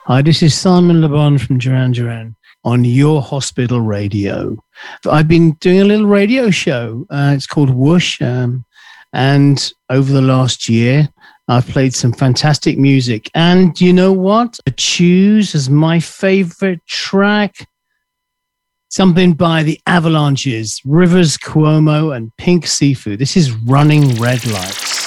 Hi, this is Simon Le Bon from Duran Duran on Your Hospital Radio. I've been doing a little radio show. It's called Whoosh. And over the last year, I've played some fantastic music. And you know what? I choose as my favorite track something by the Avalanches, Rivers Cuomo and Pink Seafood. This is Running Red Lights.